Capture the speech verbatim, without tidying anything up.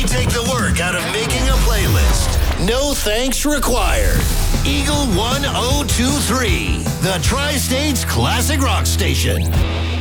We take the work out of making a playlist. No thanks required. Eagle one oh two three, the Tri-States Classic Rock Station.